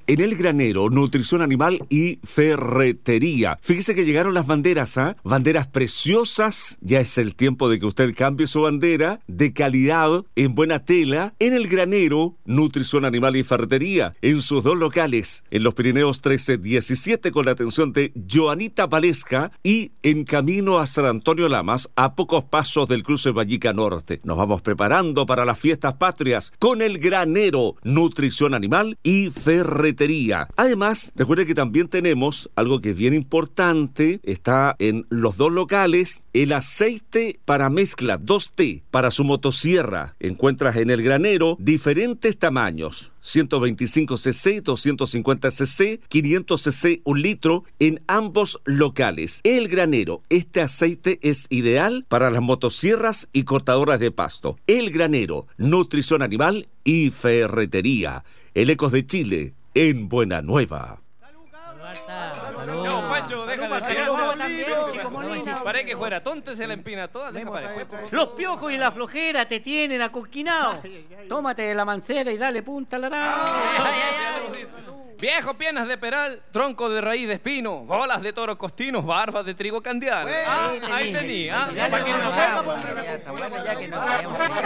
en El Granero, nutrición animal y ferretería. Fíjese que llegaron las banderas, banderas preciosas. Ya es el tiempo de que usted cambie su bandera de calidad en buena tela en El Granero, nutrición animal y ferretería, en sus dos locales, en los Pirineos 1317 con la atención de Joanita Valesca y en camino a San Antonio Lamas, a pocos pasos del cruce Vallica Norte. Nos vamos preparando para las fiestas patrias con El Granero, nutrición animal y ferretería. Además, recuerde que también tenemos algo que es bien importante, está en los dos locales, el aceite para mezcla 2T para su motosierra. Encuentras en El Granero diferentes tamaños, 125cc, 250cc, 500cc, 1 litro en ambos locales. El Granero, este aceite es ideal para las motosierras y cortadoras de pasto. El Granero, nutrición animal y ferretería. El Ecos de Chile, en Buena Nueva. No, Pancho, deja de espinar. Parece que fuera tonto, se la empina toda. Deja para después. Los piojos y la flojera te tienen acoquinado. Tómate la mancera y dale punta al arao. Viejo, piernas de peral, tronco de raíz de espino, bolas de toro costinos, barbas de trigo candial. Ahí tenía.